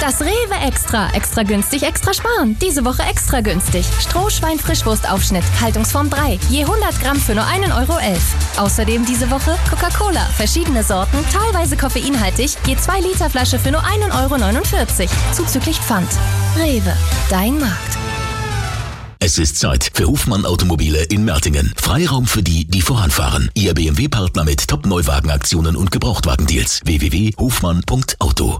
Das Rewe Extra. Extra günstig, extra sparen. Diese Woche extra günstig. Strohschwein-Frischwurstaufschnitt, Haltungsform 3. Je 100 Gramm für nur 1,11 €. Außerdem diese Woche Coca-Cola. Verschiedene Sorten, teilweise koffeinhaltig. Je 2 Liter Flasche für nur 1,49 €. Zuzüglich Pfand. Rewe. Dein Markt. Es ist Zeit für Hofmann Automobile in Mertingen. Freiraum für die, die voranfahren. Ihr BMW-Partner mit Top-Neuwagenaktionen und Gebrauchtwagendeals. www.hofmann.auto.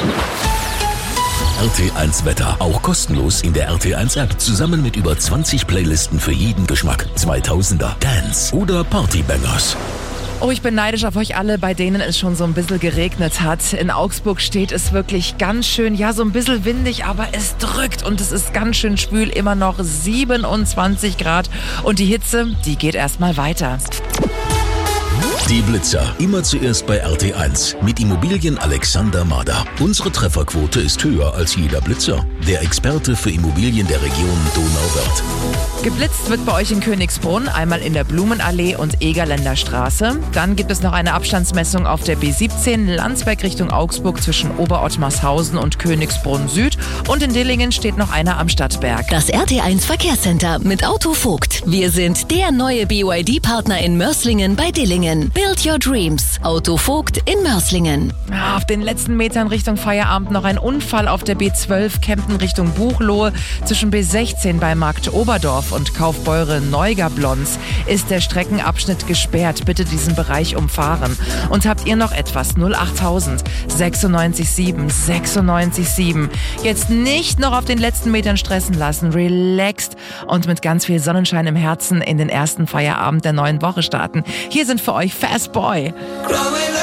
RT1 Wetter. Auch kostenlos in der RT1-App. Zusammen mit über 20 Playlisten für jeden Geschmack. 2000er, Dance oder Partybangers. Oh, ich bin neidisch auf euch alle, bei denen es schon so ein bisschen geregnet hat. In Augsburg steht es wirklich ganz schön, ja, so ein bisschen windig, aber es drückt und es ist ganz schön schwül, immer noch 27 Grad. Und die Hitze, die geht erstmal weiter. Die Blitzer. Immer zuerst bei RT1 mit Immobilien Alexander Mader. Unsere Trefferquote ist höher als jeder Blitzer. Der Experte für Immobilien der Region Donauwörth. Geblitzt wird bei euch in Königsbrunn, einmal in der Blumenallee und Egerländer Straße. Dann gibt es noch eine Abstandsmessung auf der B17 Landsberg Richtung Augsburg zwischen Oberottmarshausen und Königsbrunn Süd. Und in Dillingen steht noch einer am Stadtberg. Das RT1 Verkehrscenter mit Auto Vogt. Wir sind der neue BYD-Partner in Mörslingen bei Dillingen. Build your dreams. Auto Vogt in Mörslingen. Auf den letzten Metern Richtung Feierabend noch ein Unfall auf der B12 Kempten Richtung Buchloe. Zwischen B16 bei Markt Oberdorf und Kaufbeure-Neugablons ist der Streckenabschnitt gesperrt. Bitte diesen Bereich umfahren. Und habt ihr noch etwas? 08000 96 7 96 7. Jetzt nicht noch auf den letzten Metern stressen lassen. Relaxed und mit ganz viel Sonnenschein im Herzen in den ersten Feierabend der neuen Woche starten. Hier sind für euch Fast Boy.